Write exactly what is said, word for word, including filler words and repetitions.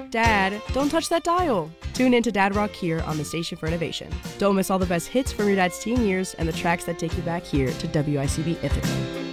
Dad, don't touch that dial. Tune in to Dad Rock here on the Station for Innovation. Don't miss all the best hits from your dad's teen years and the tracks that take you back here to W I C B Ithaca.